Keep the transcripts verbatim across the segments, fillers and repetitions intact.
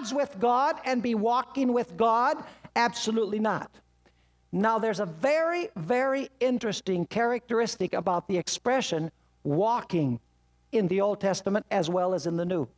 odds with God and be walking with God? Absolutely not. Now, there's a very, very interesting characteristic about the expression walking in the Old Testament as well as in the New.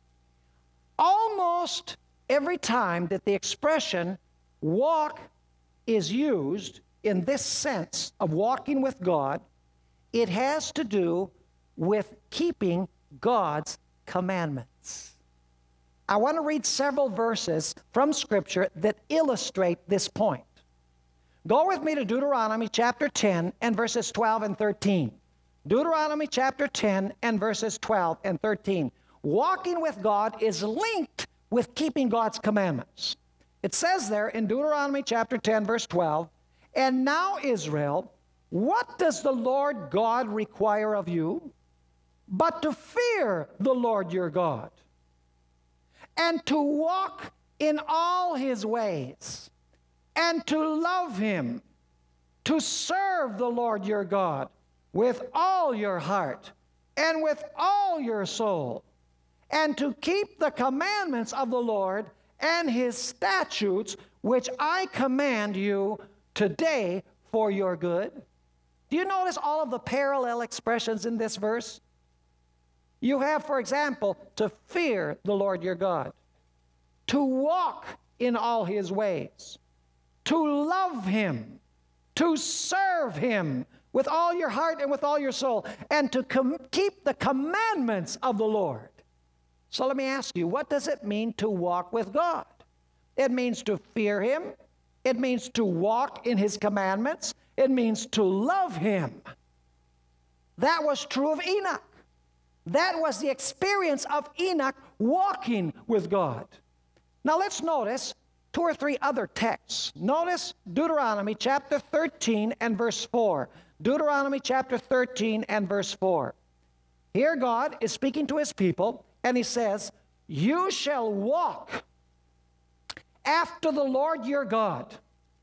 Almost every time that the expression walk is used in this sense of walking with God, it has to do with keeping God's commandments. I want to read several verses from Scripture that illustrate this point. Go with me to Deuteronomy chapter ten and verses twelve and thirteen. Deuteronomy chapter ten and verses twelve and thirteen. Walking with God is linked with keeping God's commandments. It says there in Deuteronomy chapter ten, verse twelve, "And now, Israel, what does the Lord God require of you? But to fear the Lord your God, and to walk in all his ways, and to love him, to serve the Lord your God with all your heart and with all your soul, and to keep the commandments of the Lord and his statutes, which I command you today for your good." Do you notice all of the parallel expressions in this verse? You have, for example, to fear the Lord your God, to walk in all his ways, to love him, to serve him with all your heart and with all your soul, and to com- keep the commandments of the Lord. So let me ask you, what does it mean to walk with God? It means to fear him. It means to walk in his commandments. It means to love him. That was true of Enoch. That was the experience of Enoch walking with God. Now let's notice two or three other texts. Notice Deuteronomy chapter thirteen and verse four. Deuteronomy chapter thirteen and verse four. Here God is speaking to his people, and he says, "You shall walk after the Lord your God,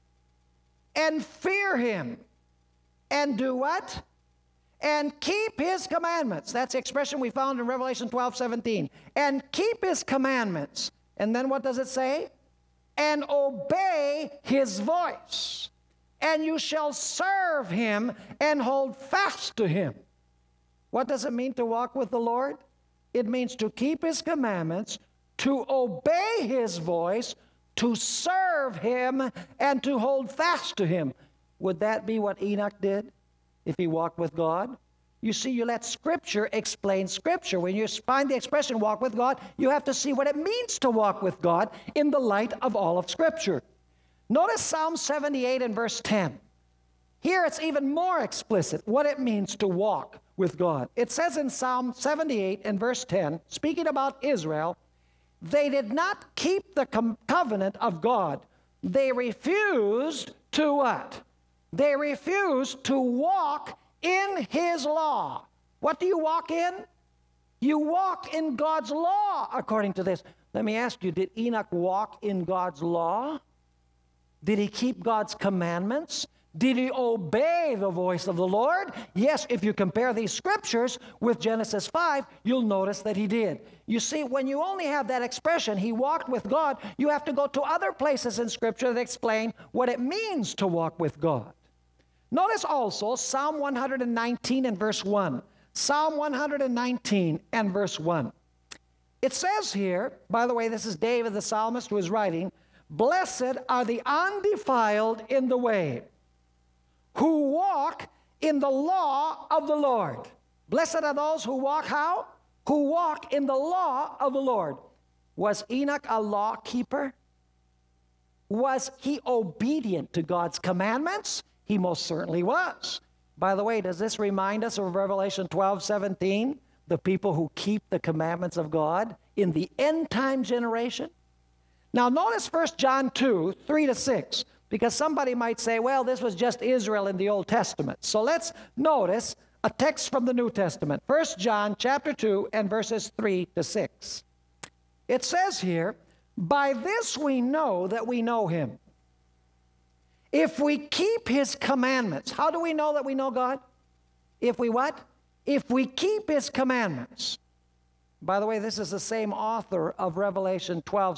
and fear him, and do what? And keep his commandments." That's the expression we found in Revelation twelve seventeen. And keep his commandments. And then what does it say? And obey his voice. And you shall serve him and hold fast to him. What does it mean to walk with the Lord? It means to keep his commandments, to obey his voice, to serve him, and to hold fast to him. Would that be what Enoch did if he walked with God? You see, you let Scripture explain Scripture. When you find the expression walk with God, you have to see what it means to walk with God in the light of all of Scripture. Notice Psalm seventy-eight and verse ten. Here it's even more explicit what it means to walk with God. It says in Psalm seventy-eight and verse ten, speaking about Israel, "They did not keep the com- covenant of God. They refused to" what? They refused to walk in his law. What do you walk in? You walk in God's law according to this. Let me ask you, did Enoch walk in God's law? Did he keep God's commandments? Did he obey the voice of the Lord? Yes, if you compare these scriptures with Genesis five, you'll notice that he did. You see, when you only have that expression, he walked with God, you have to go to other places in Scripture that explain what it means to walk with God. Notice also Psalm one nineteen and verse one. Psalm one nineteen and verse one. It says here, by the way, this is David the psalmist who is writing, "Blessed are the undefiled in the way, who walk in the law of the Lord." Blessed are those who walk how? Who walk in the law of the Lord. Was Enoch a law keeper? Was he obedient to God's commandments? He most certainly was. By the way, does this remind us of Revelation twelve seventeen? The people who keep the commandments of God in the end time generation? Now notice First John two, three to six. Because somebody might say, well, this was just Israel in the Old Testament. So let's notice a text from the New Testament. First John chapter two and verses three to six. It says here, "By this we know that we know him, if we keep his commandments." How do we know that we know God? If we what? If we keep his commandments. By the way, this is the same author of Revelation twelve